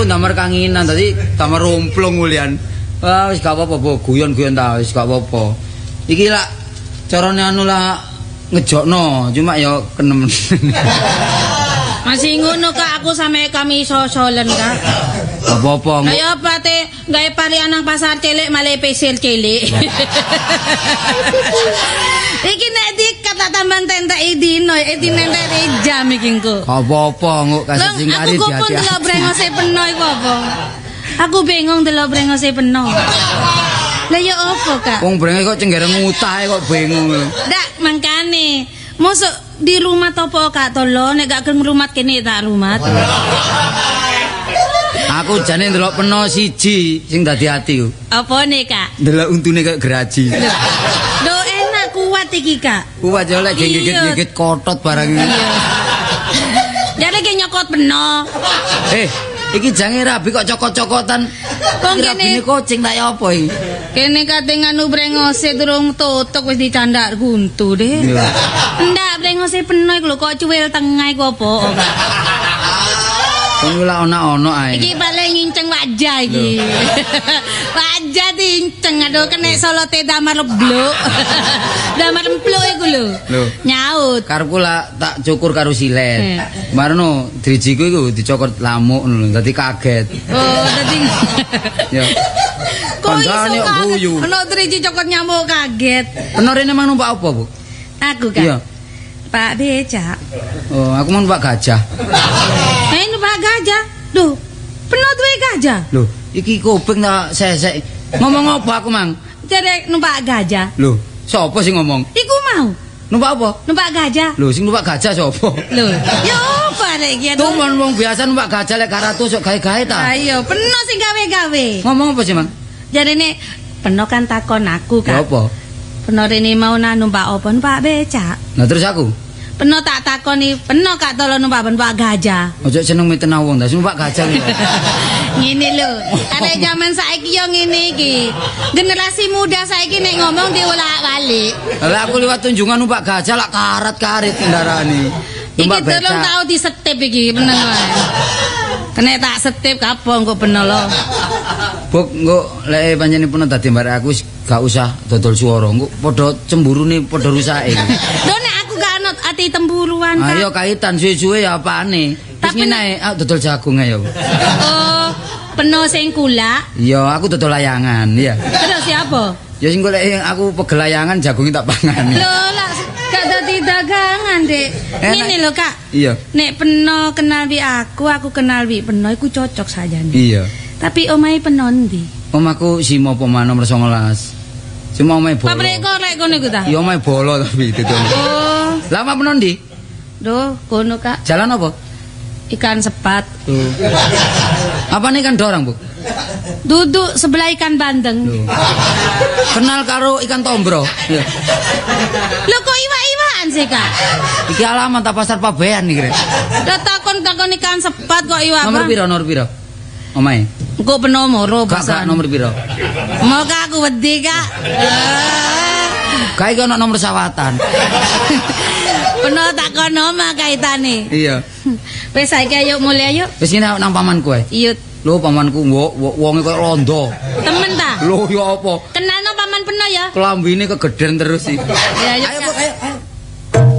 Aku ndamar kanginan tadi damar romplong mulian. Wis gak apa-apa, Bu. Guyon-guyon ta wis gak apa-apa. Iki lak carane anu lah ngejokno, cuma ya kenemen. Masih ngono Kak, aku sampe kami sosolen Kak. Apa-apa. Kaya apa te gawe parian nang pasar cilik malah pesir cilik. Iki nek kata tambahan tentek dino, nentek jam iki engko. Apa-apa nguk kasih singari Aku pun delok brengose peno iku apa? Aku bingung delok brengose peno. Lah ya apa Kak? Wong brengose kok cenggereng ngutah kok bingung. Ndak mangkane. Mosok di rumah topo Kak tolo nek gak gelem rumat kene tak rumat. Aku jane ndelok peno siji sing dadi ati ku. Apa nih Kak? Ndelok untune kaya geraji. Do enak kuat iki Kak. Kuat yo lek gigit-gigit kotot barang iki. Jare ge nyokot peno. Iki jange rabi kok cokot-cokotan. Wong kene kucing tak ya apa iki? Kene kate nganu brengose durung tutuk wis dicandak guntu deh. Ndak brengose peno iku lho kok cuwil tengah iku apa Kak? Kono lah ono ae. Iki paling nginceng wajah iki. Wajah diinceng aduh kena solote damar lebluk. Damar empluk iku lho. Nyaut. Karepku lah tak cukur karo silet. Marno drijiku iku dicokot lamuk ngono dadi kaget. Oh, dadi. Ya. Kok iso guyu. Ono driji cokot nyamuk kaget. Peno rene mang numpak apa, Bu? Aku Kak. Iya. Pak becak. Oh, aku mau numpak gajah. Numpak gajah. Duh, peno duwe gajah. Loh, iki kuping tak sesek. Ngomong apa aku, Mang? Jare numpak gajah. Loh, sapa sing ngomong? Iku mau. Numpak apa? Numpak gajah. Loh, sing numpak gajah sapa? Loh, ya apa rek iki? Tuman wong biasa numpak gajah lek 200 sok gawe-gawe ta. Ayo, peno sing gawe-gawe. Ngomong apa sih, Mang? Jarene peno kan takon aku Kak. Apa? Peno rene mau numpak apa? Numpak becak. Nah, terus aku? Peno tak takoni, peno Kak tolong numpak gajah. Ojo seneng mitena wong, dah numpak gajah iki. Ngene lho, arek jaman saiki yo ngene iki. Generasi muda saiki nek ngomong diulak-alik. Lah aku liwat tunjungan numpak gajah lak karat-karit kendaraane. Iki durung tau disetip iki, meneng wae. Kene tak setip kapong kok peno lho. Bok engko lek pancen pun dadi mbare aku gak usah dodol swara, engko padha cemburune padha rusake. Lho nek aku gak anut ati temburuan Kak. Ayo kaitan suwe-suwe ya apane. Wis ngene ae dodol jagung ae ya. Oh, peno sing kulak. Iya, aku dodol layangan, iya. Terus siapa? Ya sing golek aku pegel layangan jagunge tak pangan. Lho lah gak dadi dagangan, Dek. Ngene lho, Kak. Iya. Nek peno kenal wi aku kenal wi peno iku cocok sajane. Iya. Tapi omahe peno ndi? Omaku Simo Poma nomor 19. Cuma omahe bolo. Pabrik korek kono iku ta? Iya omahe bolo tapi itu. Oh. Lah omah peno ndi? Duh, kono Kak. Jalan apa? Ikan sepat. Apa nih kan dorang, Bu? Duduk sebelah ikan bandeng. Kenal karo ikan tombro. Iya. Lho kok iwak-iwakan sih, Kak? Iki alamat ta pasar Pabean iki, Rek. Lah takon ikan sepat kok iwak. Nomor piro? Omahe. Engko peno moro Kak nomor piro? Mau Kak aku wedi, Kak. Kae ono nomor sawatan. Peno takon omah kaitane. Iya. Wis saiki ayo mulai ayo. Wis ngene nang pamanku ae. Iya. Lho pamanku wonge koyo londo. Temen ta? Lho ya apa? Kenalno paman peno ya. Klambine kegeden terus iki. Ya ayo. Ayo, Bu, ayo.